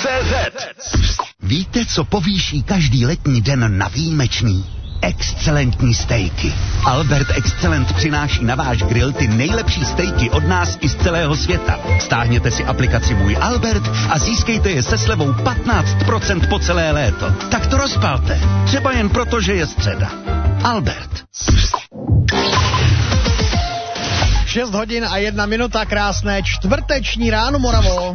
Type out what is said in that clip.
Víte, co povýší každý letní den na výjimečný? Excelentní stejky. Albert Excellent přináší na váš grill ty nejlepší stejky od nás i z celého světa. Stáhněte si aplikaci Můj Albert a získejte je se slevou 15% po celé léto. Tak to rozpalte. Třeba jen proto, že je středa. Albert. 6 hodin a 1 minuta, krásné čtvrteční ráno, Moravo.